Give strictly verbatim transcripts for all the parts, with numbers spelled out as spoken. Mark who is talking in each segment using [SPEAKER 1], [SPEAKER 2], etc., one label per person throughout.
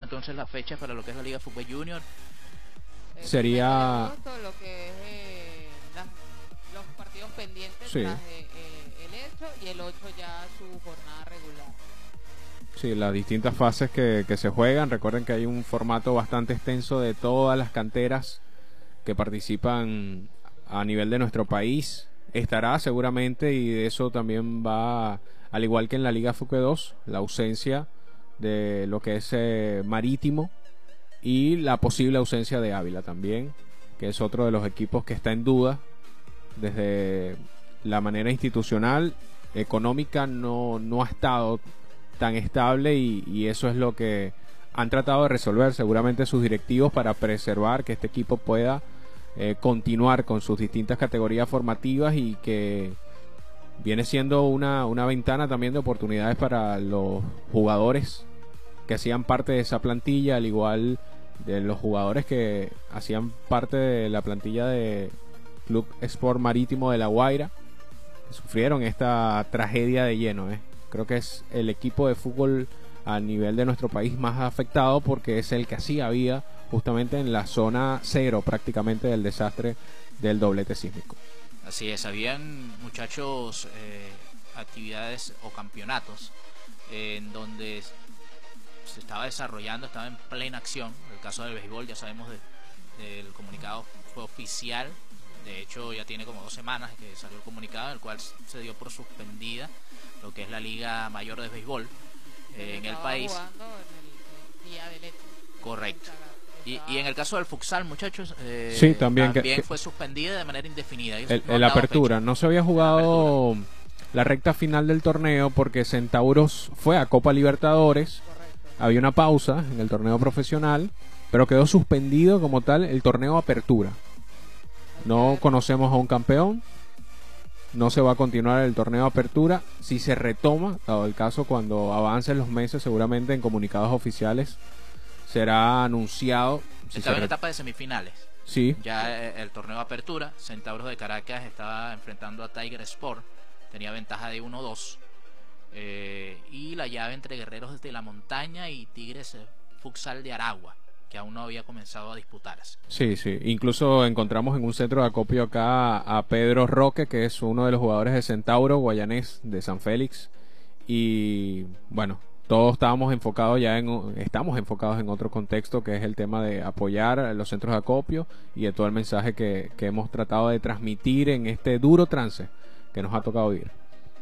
[SPEAKER 1] entonces las fechas para lo que es la Liga Fútbol Junior.
[SPEAKER 2] Sería
[SPEAKER 3] agosto, lo que es eh, las, los partidos pendientes
[SPEAKER 2] sí.
[SPEAKER 3] tras de, eh, el hecho, y el ocho ya su jornada regular.
[SPEAKER 2] Sí, las distintas fases que, que se juegan. Recuerden que hay un formato bastante extenso de todas las canteras que participan a nivel de nuestro país. Estará seguramente, y de eso también va, al igual que en la Liga Fútbol dos, la ausencia de lo que es eh, Marítimo, y la posible ausencia de Ávila también, que es otro de los equipos que está en duda desde la manera institucional. Económica no, no ha estado tan estable, y, y eso es lo que han tratado de resolver seguramente sus directivos para preservar que este equipo pueda eh, continuar con sus distintas categorías formativas, y que viene siendo una, una ventana también de oportunidades para los jugadores que hacían parte de esa plantilla, al igual de los jugadores que hacían parte de la plantilla de Club Sport Marítimo de La Guaira, que sufrieron esta tragedia de lleno. ¿eh? Creo que es el equipo de fútbol a nivel de nuestro país más afectado, porque es el que hacía vida justamente en la zona cero prácticamente del desastre del doblete sísmico.
[SPEAKER 1] Así es, habían muchachos eh, actividades o campeonatos eh, en donde se estaba desarrollando, estaba en plena acción. El caso del béisbol, ya sabemos de, del comunicado, fue oficial. De hecho, ya tiene como dos semanas que salió el comunicado, en el cual se dio por suspendida lo que es la Liga Mayor de Béisbol eh, en el país.
[SPEAKER 3] En el, el día del hecho.
[SPEAKER 1] Correcto. Y, y en el caso del futsal, muchachos, eh,
[SPEAKER 2] sí, también,
[SPEAKER 1] también
[SPEAKER 2] que,
[SPEAKER 1] fue suspendida de manera indefinida.
[SPEAKER 2] El, no el apertura, fecha. No se había jugado la, la recta final del torneo porque Centauros fue a Copa Libertadores. Había una pausa en el torneo profesional, pero quedó suspendido como tal el torneo apertura. No conocemos a un campeón, no se va a continuar el torneo apertura. Si se retoma, dado el caso, cuando avancen los meses, seguramente en comunicados oficiales será anunciado. Si
[SPEAKER 1] Estaba en etapa de semifinales.
[SPEAKER 2] Sí.
[SPEAKER 1] Ya eh, el torneo apertura, Centauros de Caracas estaba enfrentando a Tiger Sport, tenía ventaja de uno dos. Eh, y la llave entre Guerreros de la Montaña y Tigres eh, Futsal de Aragua, que aún no había comenzado a disputarse.
[SPEAKER 2] Sí, sí. Incluso encontramos en un centro de acopio acá a Pedro Roque, que es uno de los jugadores de Centauro, guayanés de San Félix. Y bueno, todos estábamos enfocados ya en, estamos enfocados en otro contexto, que es el tema de apoyar a los centros de acopio y de todo el mensaje que, que hemos tratado de transmitir en este duro trance que nos ha tocado vivir.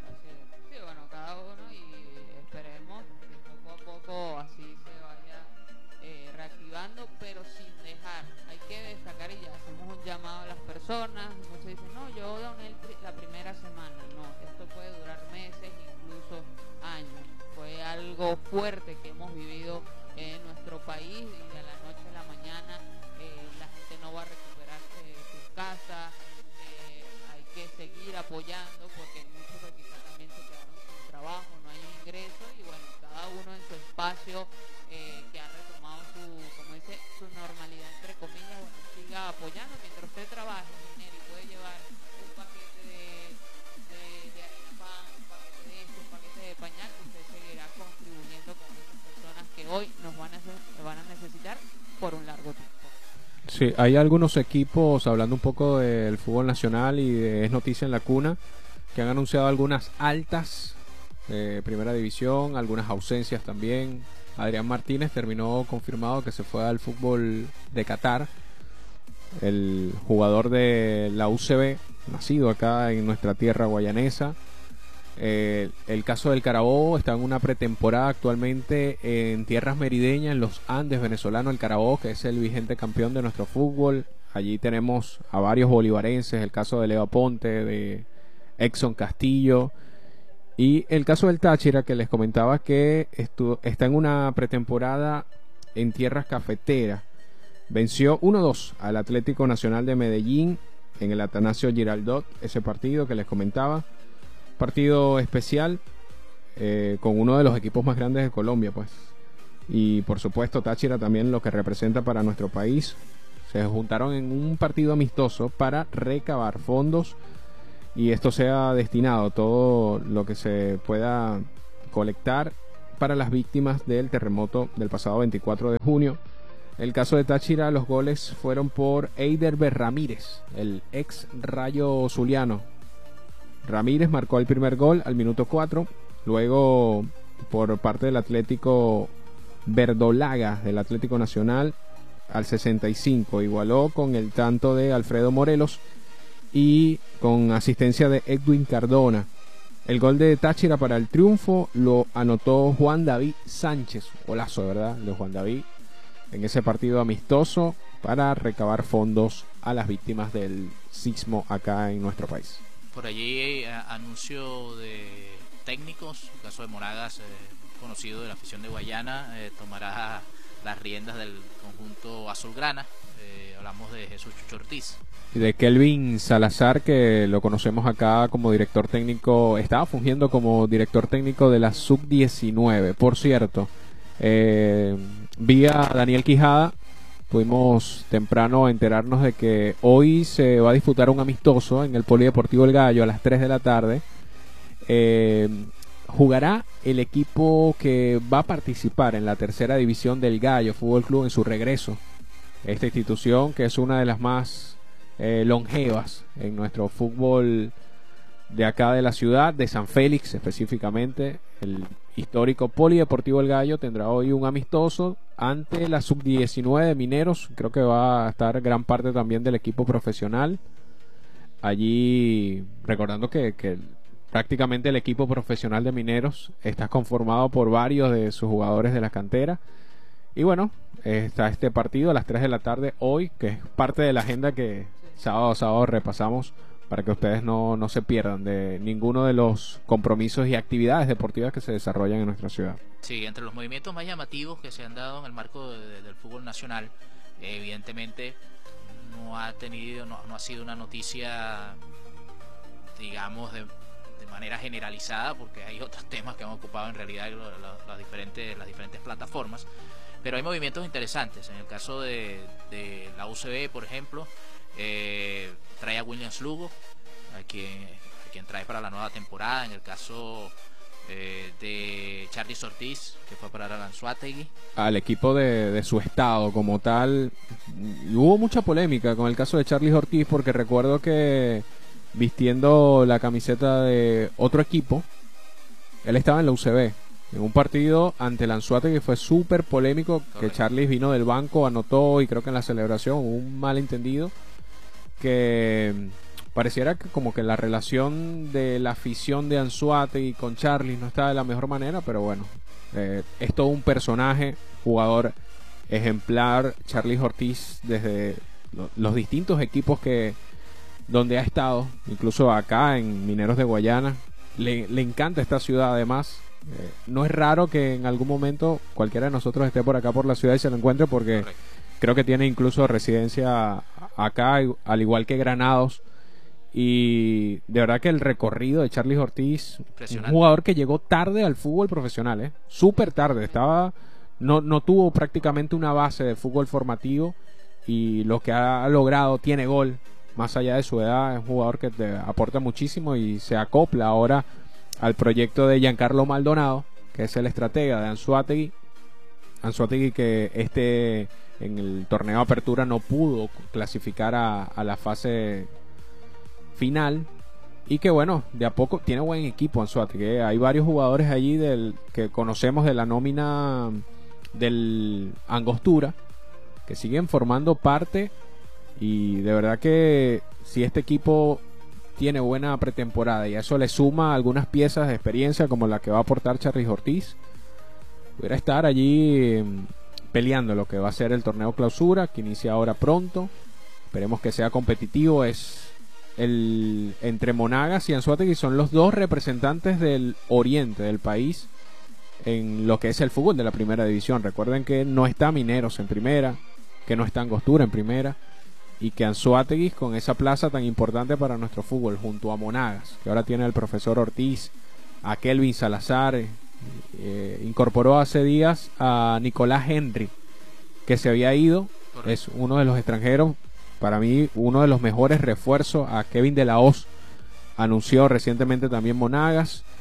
[SPEAKER 3] Así se vaya eh, reactivando, pero sin dejar. Hay que destacar, y ya hacemos un llamado a las personas. Muchos dicen, no, yo doné la primera semana. No, esto puede durar meses, incluso años. Fue algo fuerte que hemos vivido en nuestro país, y de la noche a la mañana eh, la gente no va a recuperarse de sus casas. Eh, hay que seguir apoyando, porque hay muchos que quizás también se quedaron sin trabajo, no hay ingreso, y bueno, cada uno en su espacio eh, que ha retomado su, como dice, su normalidad entre comillas. Bueno, siga apoyando mientras usted trabaje, dinero, y puede llevar un paquete de, de, de harina pan, un paquete de esto, un paquete de pañal. Usted seguirá contribuyendo con esas personas que hoy nos van a, van a necesitar por un largo tiempo.
[SPEAKER 2] Sí, hay algunos equipos, hablando un poco del fútbol nacional y de Es Noticia en la Cuna, que han anunciado algunas altas de primera división, algunas ausencias también. Adrián Martínez terminó confirmado que se fue al fútbol de Qatar. El jugador de la U C B, nacido acá en nuestra tierra guayanesa. Eh, el caso del Carabobo está en una pretemporada actualmente en tierras merideñas, en los Andes venezolanos. El Carabobo, que es el vigente campeón de nuestro fútbol. Allí tenemos a varios bolivarenses, el caso de Leo Aponte, de Exxon Castillo. Y el caso del Táchira, que les comentaba que estu- está en una pretemporada en tierras cafeteras. Venció uno dos al Atlético Nacional de Medellín en el Atanasio Girardot, ese partido que les comentaba. Partido especial eh, con uno de los equipos más grandes de Colombia, pues. Y por supuesto Táchira también, lo que representa para nuestro país. Se juntaron en un partido amistoso para recabar fondos, y esto sea destinado, todo lo que se pueda colectar para las víctimas del terremoto del pasado veinticuatro de junio. El caso de Táchira, los goles fueron por Eiderber Ramírez, el ex Rayo Zuliano. Ramírez marcó el primer gol al minuto cuatro, luego por parte del Atlético Verdolaga, del Atlético Nacional, al sesenta y cinco, igualó con el tanto de Alfredo Morelos y con asistencia de Edwin Cardona. El gol de Táchira para el triunfo lo anotó Juan David Sánchez, golazo, ¿verdad?, de Juan David, en ese partido amistoso para recabar fondos a las víctimas del sismo acá en nuestro país.
[SPEAKER 1] Por allí eh, anuncio de técnicos, el caso de Monagas, eh, conocido de la afición de Guayana, eh, tomará las riendas del conjunto azulgrana. Eh, hablamos de Jesús Chucho Ortiz.
[SPEAKER 2] Y de Kelvin Salazar, que lo conocemos acá como director técnico, estaba fungiendo como director técnico de la sub diecinueve. Por cierto, eh, vía Daniel Quijada pudimos temprano enterarnos de que hoy se va a disputar un amistoso en el Polideportivo El Gallo a las tres de la tarde. Eh, jugará el equipo que va a participar en la tercera división del Gallo Fútbol Club en su regreso. Esta institución, que es una de las más eh, longevas en nuestro fútbol de acá de la ciudad, de San Félix específicamente, el histórico Polideportivo El Gallo tendrá hoy un amistoso ante la sub diecinueve de Mineros. Creo que va a estar gran parte también del equipo profesional allí, recordando que, que prácticamente el equipo profesional de Mineros está conformado por varios de sus jugadores de la cantera. Y bueno, está este partido a las tres de la tarde hoy, que es parte de la agenda que sábado a sábado repasamos para que ustedes no, no se pierdan de ninguno de los compromisos y actividades deportivas que se desarrollan en nuestra ciudad.
[SPEAKER 1] Sí, entre los movimientos más llamativos que se han dado en el marco de, de, del fútbol nacional, eh, evidentemente no ha tenido, no, no ha sido una noticia, digamos, de, de manera generalizada, porque hay otros temas que han ocupado en realidad lo, lo, las diferentes, las diferentes plataformas, pero hay movimientos interesantes. En el caso de, de la U C B, por ejemplo, eh, trae a Williams Lugo, a quien, a quien trae para la nueva temporada. En el caso eh, de Charly Ortiz, que fue para el Anzoátegui,
[SPEAKER 2] al equipo de, de su estado como tal. Y hubo mucha polémica con el caso de Charly Ortiz, porque recuerdo que vistiendo la camiseta de otro equipo, él estaba en la U C B en un partido ante el Anzoátegui, fue súper polémico. Correcto. Que Charly vino del banco, anotó, y creo que en la celebración hubo un malentendido que pareciera que como que la relación de la afición de Anzoátegui con Charly no está de la mejor manera, pero bueno, eh, es todo un personaje, jugador ejemplar, Charly Ortiz, desde lo, los distintos equipos que donde ha estado, incluso acá en Mineros de Guayana. Le, le encanta esta ciudad además. Eh, no es raro que en algún momento cualquiera de nosotros esté por acá por la ciudad y se lo encuentre, porque correcto, creo que tiene incluso residencia acá, al igual que Granados. Y de verdad que el recorrido de Charly Ortiz, un jugador que llegó tarde al fútbol profesional, eh, súper tarde, estaba no, no tuvo prácticamente una base de fútbol formativo, y lo que ha logrado, tiene gol, más allá de su edad, es un jugador que te aporta muchísimo y se acopla ahora al proyecto de Giancarlo Maldonado, que es el estratega de Anzoátegui. Anzoátegui que este en el torneo de apertura no pudo clasificar a, a la fase final, y que bueno, de a poco tiene buen equipo Anzoátegui, ¿eh? Hay varios jugadores allí del que conocemos de la nómina del Angostura que siguen formando parte, y de verdad que si este equipo tiene buena pretemporada y a eso le suma algunas piezas de experiencia como la que va a aportar Charly Ortiz, pudiera estar allí peleando lo que va a ser el torneo clausura, que inicia ahora pronto. Esperemos que sea competitivo. Es el entre Monagas y Anzoátegui, son los dos representantes del oriente del país en lo que es el fútbol de la primera división. Recuerden que no está Mineros en primera, que no está Angostura en primera, y que Anzoátegui, con esa plaza tan importante para nuestro fútbol, junto a Monagas, que ahora tiene al profesor Ortiz, a Kelvin Salazar, eh, incorporó hace días a Nicolás Henry, que se había ido. Correcto. Es uno de los extranjeros, para mí uno de los mejores refuerzos. A Kevin de la Hoz anunció recientemente también Monagas,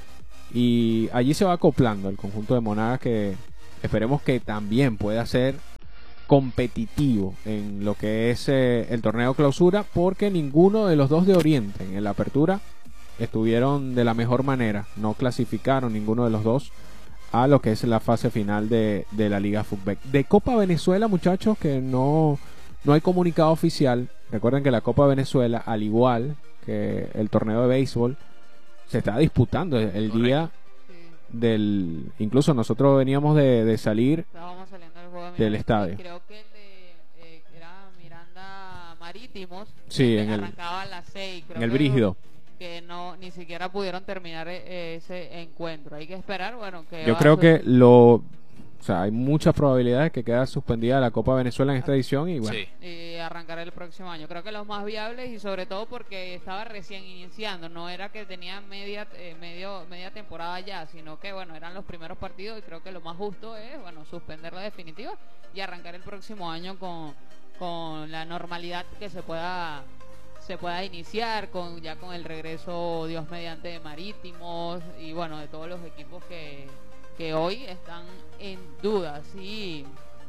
[SPEAKER 2] y allí se va acoplando el conjunto de Monagas, que esperemos que también pueda ser competitivo en lo que es eh, el torneo clausura, porque ninguno de los dos de Oriente en la apertura estuvieron de la mejor manera, no clasificaron ninguno de los dos a lo que es la fase final de, de la Liga Fútbol. De Copa Venezuela, muchachos, que no, no hay comunicado oficial. Recuerden que la Copa Venezuela, al igual que el torneo de béisbol, se está disputando el, el día
[SPEAKER 3] Sí.
[SPEAKER 2] del... Incluso nosotros veníamos de, de salir
[SPEAKER 3] Estábamos saliendo del juego de
[SPEAKER 2] del
[SPEAKER 3] Miranda,
[SPEAKER 2] estadio.
[SPEAKER 3] y creo que el de, eh, era Miranda Marítimos.
[SPEAKER 2] Sí,
[SPEAKER 3] que
[SPEAKER 2] en el-
[SPEAKER 3] arrancaba a las seis. Creo
[SPEAKER 2] en el
[SPEAKER 3] que-
[SPEAKER 2] Brígido.
[SPEAKER 3] Que no, ni siquiera pudieron terminar eh, ese encuentro. Hay que esperar, bueno, que
[SPEAKER 2] Yo
[SPEAKER 3] va
[SPEAKER 2] creo
[SPEAKER 3] a su-
[SPEAKER 2] que lo... O sea, hay muchas probabilidades que quede suspendida la Copa Venezuela en esta edición y bueno,
[SPEAKER 1] Sí.
[SPEAKER 3] y arrancar el próximo año. Creo que los más viables, y sobre todo porque estaba recién iniciando, no era que tenía media eh, medio media temporada ya, sino que bueno, eran los primeros partidos, y creo que lo más justo es, bueno, suspender la definitiva y arrancar el próximo año con, con la normalidad que se pueda se pueda iniciar, con ya con el regreso, Dios mediante, de Marítimos y bueno, de todos los equipos que que hoy están en duda si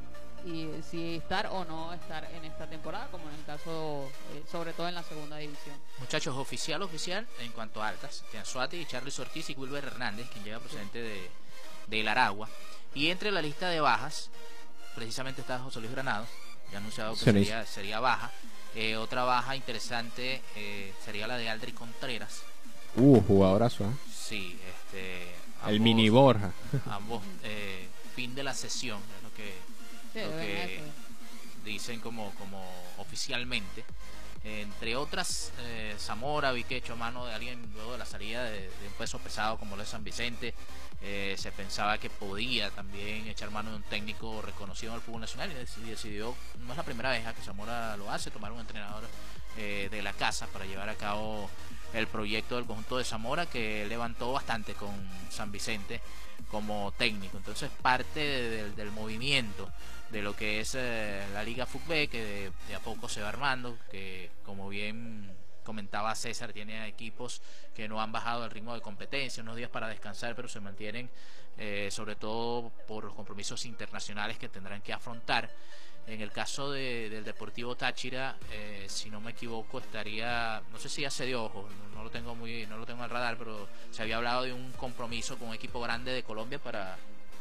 [SPEAKER 3] y si estar o no estar en esta temporada, como en el caso, eh, sobre todo en la segunda división.
[SPEAKER 1] Muchachos, oficial, oficial, en cuanto a altas, Tianzuati, Charly Ortiz y Wilber Hernández, quien llega procedente de, de El Aragua. Y entre la lista de bajas, precisamente está José Luis Granados, ya anunciado que
[SPEAKER 2] Se le
[SPEAKER 1] sería, sería baja. Eh, otra baja interesante eh, sería la de Aldri Contreras.
[SPEAKER 2] uh, jugadorazo, ¿eh?
[SPEAKER 1] Sí, este...
[SPEAKER 2] El
[SPEAKER 1] ambos-
[SPEAKER 2] mini Borja.
[SPEAKER 1] Ambos, eh, fin de la sesión, es lo que...
[SPEAKER 3] Sí,
[SPEAKER 1] lo
[SPEAKER 3] bueno,
[SPEAKER 1] que
[SPEAKER 3] eso.
[SPEAKER 1] dicen como, como oficialmente. Entre otras, eh, Zamora, vi que echó mano de alguien luego de la salida de, de un peso pesado como lo es San Vicente. Eh, se pensaba que podía también echar mano de un técnico reconocido en el fútbol nacional, y dec- y decidió, no es la primera vez que Zamora lo hace, tomar un entrenador eh, de la casa para llevar a cabo el proyecto del conjunto de Zamora, que levantó bastante con San Vicente como técnico. Entonces parte de- de- del movimiento de lo que es eh, la Liga Fútbol, que de, de a poco se va armando, que como bien comentaba César, tiene equipos que no han bajado el ritmo de competencia, unos días para descansar, pero se mantienen, eh, sobre todo por los compromisos internacionales que tendrán que afrontar. En el caso de, del Deportivo Táchira, eh, si no me equivoco, estaría, no sé si ya se dio, ojo, no, no lo tengo muy, no lo tengo al radar, pero se había hablado de un compromiso con un equipo grande de Colombia para,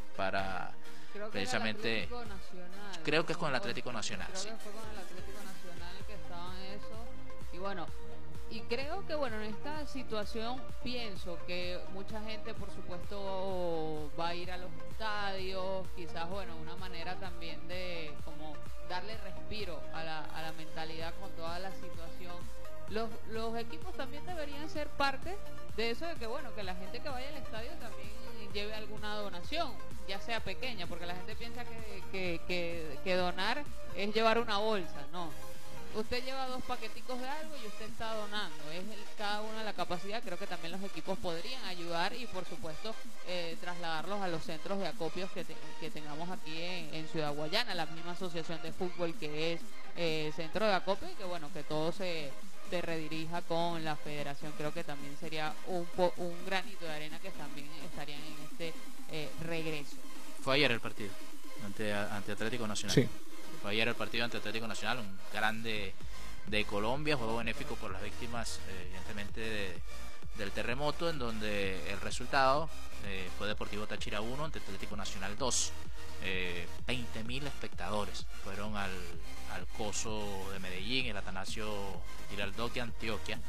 [SPEAKER 1] para
[SPEAKER 3] Creo que era el
[SPEAKER 1] precisamente,
[SPEAKER 3] Atlético Nacional.
[SPEAKER 1] creo que es con el Atlético Nacional,
[SPEAKER 3] Creo
[SPEAKER 1] sí.
[SPEAKER 3] que fue con el Atlético Nacional que estaban eso. Y bueno, y creo que bueno, en esta situación pienso que mucha gente, por supuesto, va a ir a los estadios, quizás, bueno, una manera también de como darle respiro a la, a la mentalidad con toda la situación. Los, los equipos también deberían ser parte de eso, de que bueno, que la gente que vaya al estadio también lleve alguna donación, ya sea pequeña, porque la gente piensa que, que, que, que donar es llevar una bolsa. No, usted lleva dos paqueticos de algo y usted está donando, es el, cada uno de la capacidad. Creo que también los equipos podrían ayudar y por supuesto eh, trasladarlos a los centros de acopios que, te, que tengamos aquí en, en Ciudad Guayana, la misma asociación de fútbol que es eh, centro de acopio, y que bueno, que todo se se redirija con la federación. Creo que también sería un, po, un granito de arena que también estarían en este eh, regreso.
[SPEAKER 1] Fue ayer el partido ante, ante Atlético Nacional.
[SPEAKER 2] Sí.
[SPEAKER 1] Fue ayer el partido ante Atlético Nacional, un grande de Colombia, juego benéfico por las víctimas, eh, evidentemente, de, del terremoto, en donde el resultado eh, fue Deportivo Táchira uno ante Atlético Nacional dos. Eh, veinte mil espectadores fueron al, al Coso de Medellín, el Atanasio Girardot de Antioquia.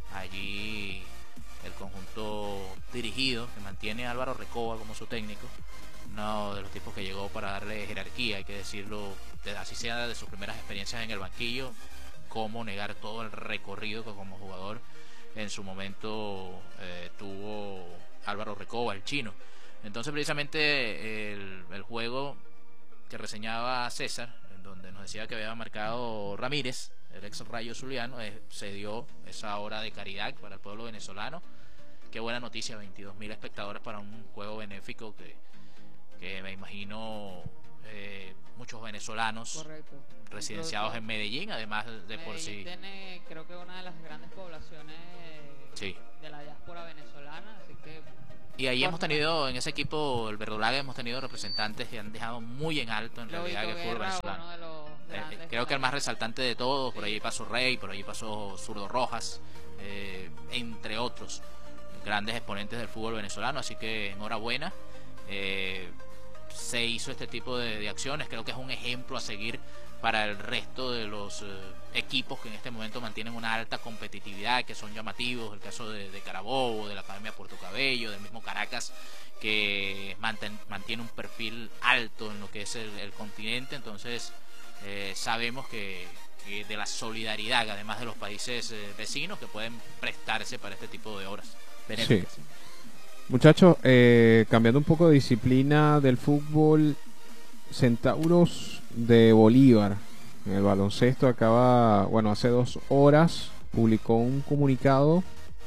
[SPEAKER 1] Allí el conjunto dirigido, que mantiene a Álvaro Recoba como su técnico, uno de los tipos que llegó para darle jerarquía, hay que decirlo, de, así sea de sus primeras experiencias en el banquillo, cómo negar todo el recorrido que como jugador en su momento eh, tuvo Álvaro Recoba, el chino. Entonces precisamente el, el juego que reseñaba César, en donde nos decía que había marcado Ramírez, el ex Rayo Zuliano, eh, se dio esa hora de caridad para el pueblo venezolano. Qué buena noticia, veintidós mil espectadores para un juego benéfico que, que me imagino eh, muchos venezolanos
[SPEAKER 3] Correcto.
[SPEAKER 1] residenciados en Medellín, además de
[SPEAKER 3] Medellín
[SPEAKER 1] por sí.
[SPEAKER 3] tiene, creo que una de las grandes poblaciones
[SPEAKER 1] Sí.
[SPEAKER 3] de la diáspora venezolana, así que
[SPEAKER 1] Y ahí hemos tenido, en ese equipo, el Verdolaga, hemos tenido representantes que han dejado muy en alto en realidad que el fútbol venezolano. Eh, creo que el más resaltante de todos, por ahí pasó Rey, por ahí pasó Zurdo Rojas, eh, entre otros grandes exponentes del fútbol venezolano, así que enhorabuena. Eh, se hizo este tipo de, de acciones, creo que es un ejemplo a seguir para el resto de los eh, equipos que en este momento mantienen una alta competitividad, que son llamativos, el caso de, de Carabobo, de la Academia Puerto Cabello, del mismo Caracas, que manten, mantiene un perfil alto en lo que es el, el continente. Entonces eh, sabemos que, que de la solidaridad, además de los países eh, vecinos, que pueden prestarse para este tipo de obras benéficas.
[SPEAKER 2] Sí. Muchachos, eh, cambiando un poco de disciplina del fútbol, Centauros de Bolívar, en el baloncesto, acaba, bueno, hace dos horas publicó un comunicado,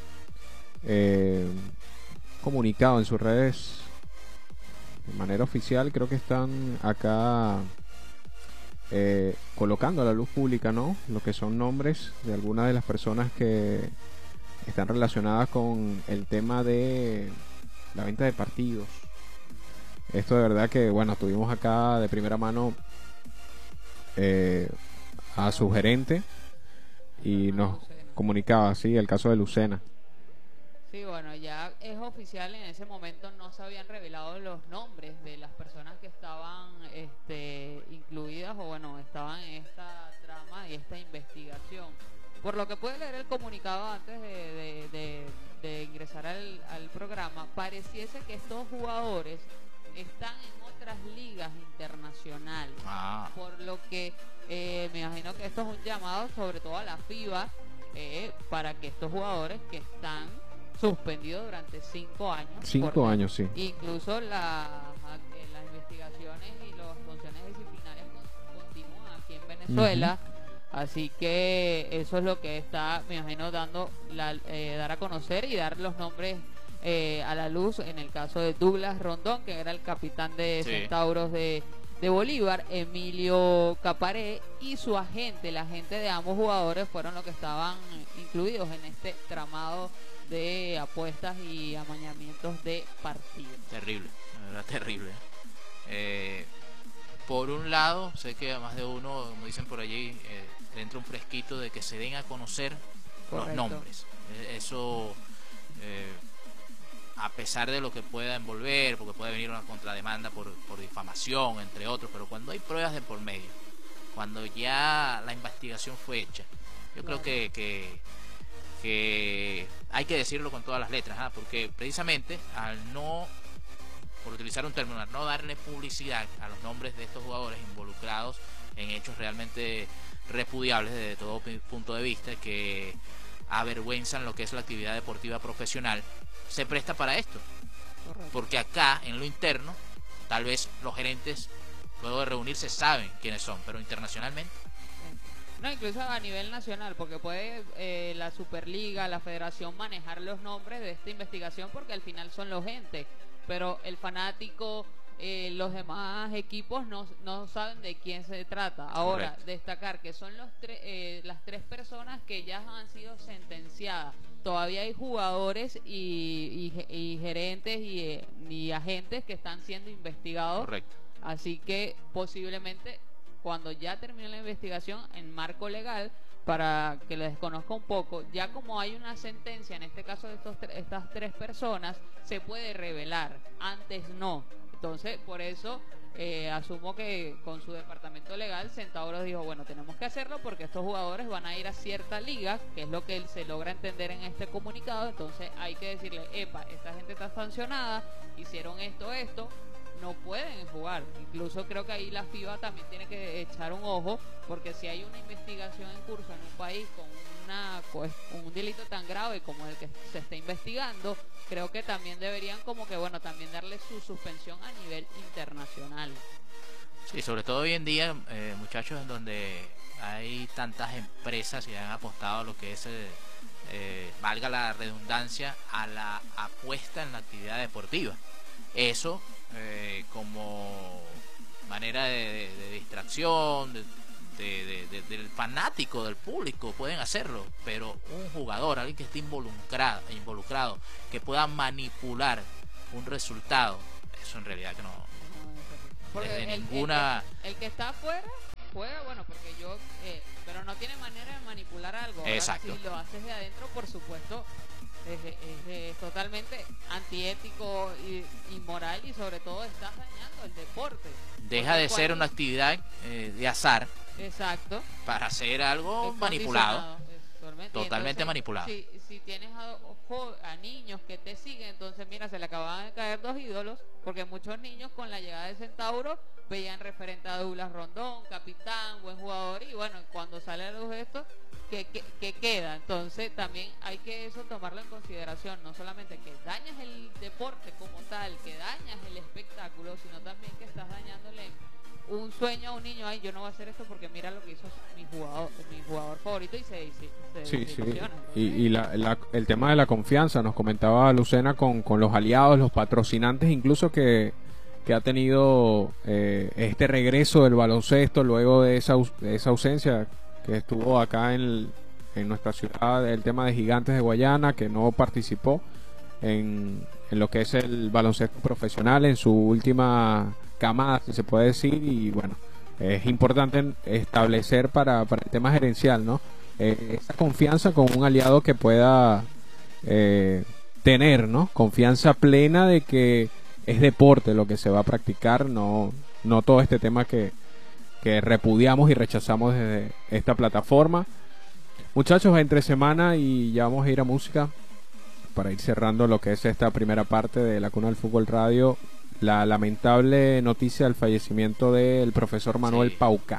[SPEAKER 2] eh, comunicado en sus redes de manera oficial. Creo que están acá eh, colocando a la luz pública, ¿no?, lo que son nombres de algunas de las personas que están relacionadas con el tema de la venta de partidos. Esto de verdad que, bueno, tuvimos acá de primera mano eh, a su gerente y nos comunicaba, sí, el caso de Lucena.
[SPEAKER 3] Sí, bueno, ya es oficial. En ese momento no se habían revelado los nombres de las personas que estaban este, incluidas, o bueno, estaban en esta trama y esta investigación. Por lo que pude leer el comunicado antes de, de, de, de ingresar al, al programa, pareciese que estos jugadores están en otras ligas internacionales. Ah. Por lo que eh, me imagino que esto es un llamado sobre todo a la FIBA eh, para que estos jugadores que están suspendidos durante cinco años,
[SPEAKER 2] cinco años, sí,
[SPEAKER 3] incluso la, las investigaciones y las funciones disciplinarias continúan aquí en Venezuela. Uh-huh. Así que eso es lo que está, me imagino, dando la, eh, dar a conocer y dar los nombres eh, a la luz, en el caso de Douglas Rondón, que era el capitán de sí. Centauros de, de Bolívar, Emilio Caparé y su agente. El agente de ambos jugadores fueron los que estaban incluidos en este tramado de apuestas y amañamientos de partidos.
[SPEAKER 1] Terrible, la verdad, terrible. Eh, por un lado, sé que a más de uno, como dicen por allí, eh, le entra un fresquito de que se den a conocer Correcto. Los nombres. Eh, eso, eh, a pesar de lo que pueda envolver, porque puede venir una contrademanda por, por difamación, entre otros, pero cuando hay pruebas de por medio, cuando ya la investigación fue hecha, yo claro. creo que, que, que hay que decirlo con todas las letras, ¿eh? Porque precisamente al no, por utilizar un término, al no darle publicidad a los nombres de estos jugadores involucrados en hechos realmente repudiables desde todo punto de vista, que avergüenzan lo que es la actividad deportiva profesional, se presta para esto. Correcto. Porque acá en lo interno tal vez los gerentes luego de reunirse saben quiénes son, pero internacionalmente
[SPEAKER 3] no, incluso a nivel nacional, porque puede eh, la Superliga, la Federación manejar los nombres de esta investigación, porque al final son los entes, pero el fanático, eh, los demás equipos no, no saben de quién se trata. Ahora, correcto. Destacar que son los tre eh, las tres personas que ya han sido sentenciadas. Todavía hay jugadores y, y, y gerentes y, eh, y agentes que están siendo investigados. Correcto. Así que posiblemente cuando ya termine la investigación en marco legal, para que les conozca un poco, ya como hay una sentencia en este caso de estos estas tres personas, se puede revelar, antes no. Entonces, por eso eh, asumo que con su departamento legal, Centauros dijo, bueno, tenemos que hacerlo porque estos jugadores van a ir a cierta liga, que es lo que él se logra entender en este comunicado. Entonces hay que decirle, epa, esta gente está sancionada, hicieron esto, esto, no pueden jugar. Incluso creo que ahí la FIBA también tiene que echar un ojo, porque si hay una investigación en curso en un país con una con un delito tan grave como el que se está investigando, creo que también deberían como que bueno también darle su suspensión a nivel internacional.
[SPEAKER 1] Sí, sobre todo hoy en día, eh, muchachos, en donde hay tantas empresas que han apostado a lo que es eh, eh, valga la redundancia, a la apuesta en la actividad deportiva. Eso Eh, como manera de, de, de distracción de, de, de, de, del fanático, del público, pueden hacerlo, pero un jugador, alguien que esté involucrado, involucrado que pueda manipular un resultado, eso en realidad que no,
[SPEAKER 3] Porque
[SPEAKER 1] desde
[SPEAKER 3] el, el
[SPEAKER 1] ninguna...
[SPEAKER 3] que, el que está afuera juega, bueno, porque yo, eh, pero no tiene manera de manipular algo. Ahora,
[SPEAKER 1] Exacto.
[SPEAKER 3] si lo haces de adentro, por supuesto, es, es, es totalmente antiético y inmoral, y sobre todo estás dañando el deporte.
[SPEAKER 1] Deja
[SPEAKER 3] Porque
[SPEAKER 1] de ser
[SPEAKER 3] cuando-
[SPEAKER 1] una actividad eh, de azar
[SPEAKER 3] Exacto.
[SPEAKER 1] para hacer algo
[SPEAKER 3] Es
[SPEAKER 1] manipulado.
[SPEAKER 3] condicionado, es totalmente, y
[SPEAKER 1] Totalmente
[SPEAKER 3] entonces,
[SPEAKER 1] manipulado.
[SPEAKER 3] Si, si tienes a, ojo, a niños que te siguen, entonces mira, se le acababan de caer dos ídolos, porque muchos niños con la llegada de Centauro veían referente a Douglas Rondón, capitán, buen jugador, y bueno, cuando sale a la luz esto, que, que, que queda. Entonces también hay que eso tomarlo en consideración, no solamente que dañas el deporte como tal, que dañas el espectáculo, sino también que estás dañándole un sueño a un niño. Ay, yo no voy a hacer esto porque mira lo que hizo mi jugador, mi jugador favorito, y se, se, se
[SPEAKER 2] Sí, sí.
[SPEAKER 3] desilusiona.
[SPEAKER 2] Y, y la, la- el tema de la confianza, nos comentaba Lucena con, con los aliados, los patrocinantes, incluso que, que ha tenido eh, este regreso del baloncesto luego de esa, aus- de esa ausencia que estuvo acá en, en nuestra ciudad, el tema de Gigantes de Guayana, que no participó en, en lo que es el baloncesto profesional en su última camada, si se puede decir, y bueno, es importante establecer para, para el tema gerencial, ¿no? Eh, esa confianza con un aliado que pueda eh, tener, ¿no? Confianza plena de que es deporte lo que se va a practicar, no, no todo este tema que, que repudiamos y rechazamos desde esta plataforma. Muchachos, entre semana y ya vamos a ir a música para ir cerrando lo que es esta primera parte de La Cuna del Fútbol Radio. La lamentable noticia del fallecimiento del profesor Manuel
[SPEAKER 1] Sí.
[SPEAKER 2] Paucar.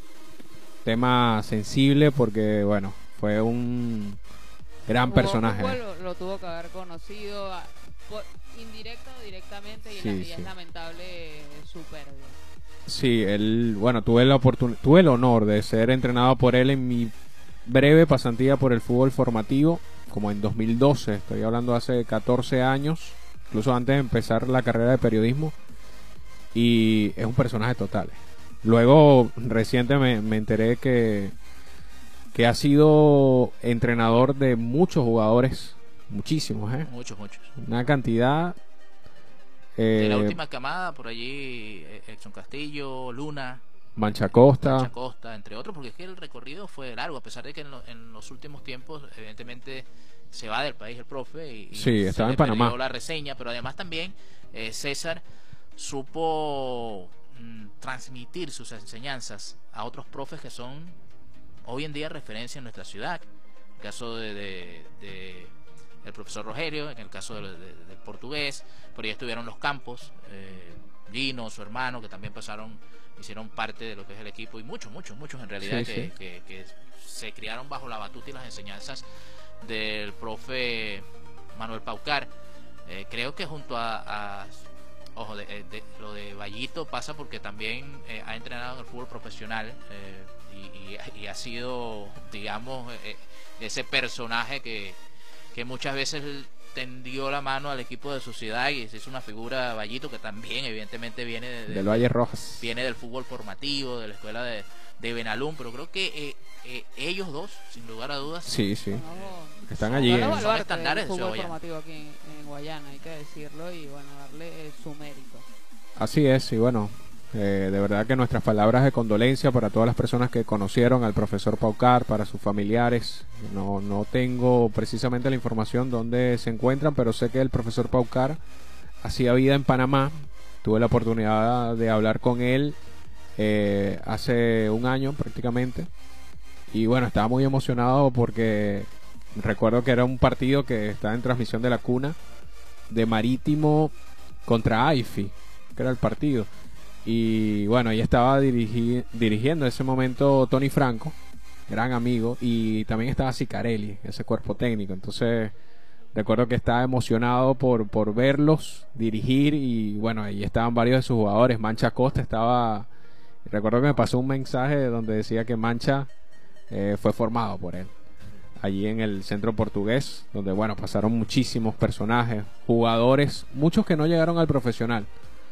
[SPEAKER 2] Tema sensible porque, bueno, fue un gran
[SPEAKER 3] Jugó
[SPEAKER 2] personaje.
[SPEAKER 3] fútbol, lo, lo tuvo que haber conocido a- por, indirecto o directamente, y,
[SPEAKER 2] Sí,
[SPEAKER 3] la- y
[SPEAKER 2] sí.
[SPEAKER 3] es lamentable su pérdida.
[SPEAKER 2] Sí, él, bueno, tuve la oportun- tuve el honor de ser entrenado por él en mi breve pasantía por el fútbol formativo, como en dos mil doce, estoy hablando hace catorce años, incluso antes de empezar la carrera de periodismo, y es un personaje total. Luego, reciente me, me enteré que, que ha sido entrenador de muchos jugadores, muchísimos, ¿eh?
[SPEAKER 1] Muchos, muchos.
[SPEAKER 2] Una cantidad...
[SPEAKER 1] De la
[SPEAKER 2] eh,
[SPEAKER 1] última camada, por allí, eh, Exxon Castillo, Luna,
[SPEAKER 2] Mancha Costa.
[SPEAKER 1] Mancha Costa, entre otros, porque es que el recorrido fue largo, a pesar de que en, lo- en los últimos tiempos, evidentemente, se va del país el profe y, y
[SPEAKER 2] Sí,
[SPEAKER 1] se
[SPEAKER 2] estaba
[SPEAKER 1] le
[SPEAKER 2] en Panamá.
[SPEAKER 1] perdió la reseña, pero además también eh, César supo mm, transmitir sus enseñanzas a otros profes que son hoy en día referencia en nuestra ciudad. El caso de, de- de el profesor Rogelio, en el caso de- de- del portugués, por ahí estuvieron los Campos, eh, Lino, su hermano, que también pasaron, hicieron parte de lo que es el equipo, y muchos, muchos, muchos en realidad
[SPEAKER 2] Sí,
[SPEAKER 1] que,
[SPEAKER 2] sí.
[SPEAKER 1] que- que se criaron bajo la batuta y las enseñanzas del profe Manuel Paucar. Eh, creo que junto a, a- ojo, de, de- de- lo de Vallito pasa porque también eh, ha entrenado en el fútbol profesional, eh, y, y- y ha sido, digamos, eh, ese personaje que, que muchas veces tendió la mano al equipo de su ciudad y se hizo una figura. Vallito, que también evidentemente viene de, de-
[SPEAKER 2] Del Valle Rojas.
[SPEAKER 1] viene del fútbol formativo, de la escuela de, de Benalún, pero creo que eh, eh, ellos dos, sin lugar a dudas,
[SPEAKER 2] Sí, sí.
[SPEAKER 3] No,
[SPEAKER 2] Están
[SPEAKER 3] son
[SPEAKER 2] allí.
[SPEAKER 3] los
[SPEAKER 2] en-
[SPEAKER 1] Son
[SPEAKER 3] baluartes
[SPEAKER 1] estandartes
[SPEAKER 3] del
[SPEAKER 1] de
[SPEAKER 3] fútbol
[SPEAKER 1] Guayana.
[SPEAKER 3] formativo aquí en, en Guayana, hay que decirlo, y bueno, darle eh, su mérito.
[SPEAKER 2] Así es, y bueno, eh, de verdad que nuestras palabras de condolencia para todas las personas que conocieron al profesor Paucar, para sus familiares. No, no tengo precisamente la información dónde se encuentran, pero sé que el profesor Paucar hacía vida en Panamá. Tuve la oportunidad de hablar con él eh, hace un año prácticamente. Y bueno, estaba muy emocionado porque recuerdo que era un partido que estaba en transmisión de La Cuna, de Marítimo contra A I F I, que era el partido. Y bueno, ahí estaba dirigi- dirigiendo en ese momento Tony Franco, gran amigo, y también estaba Sicarelli, ese cuerpo técnico. Entonces recuerdo que estaba emocionado por, por verlos dirigir, y bueno, ahí estaban varios de sus jugadores. Mancha Costa estaba, recuerdo que me pasó un mensaje donde decía que Mancha eh, fue formado por él allí en el centro portugués, donde bueno, pasaron muchísimos personajes, jugadores, muchos que no llegaron al profesional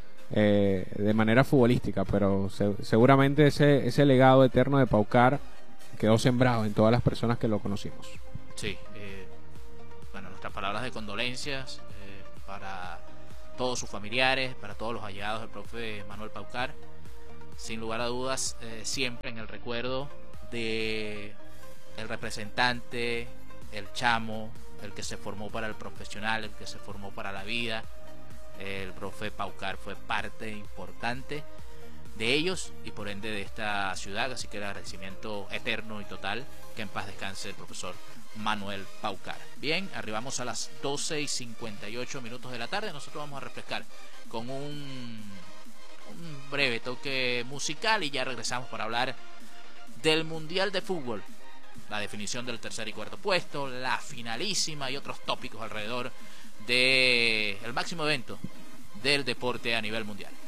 [SPEAKER 2] eh, de manera futbolística, pero se- seguramente ese, ese legado eterno de Paucar quedó sembrado en todas las personas que lo conocimos.
[SPEAKER 1] sí, eh, bueno, nuestras palabras de condolencias eh, para todos sus familiares, para todos los allegados del profe Manuel Paucar. Sin lugar a dudas, eh, siempre en el recuerdo de el representante, el chamo, el que se formó para el profesional, el que se formó para la vida. El profe Paucar fue parte importante de ellos y por ende de esta ciudad, así que el agradecimiento eterno y total. Que en paz descanse el profesor Manuel Paucar. Bien, arribamos a las doce y cincuenta y ocho minutos de la tarde. Nosotros vamos a refrescar con un, un breve toque musical y ya regresamos para hablar del Mundial de Fútbol, la definición del tercer y cuarto puesto, la finalísima y otros tópicos alrededor del máximo evento del deporte a nivel mundial.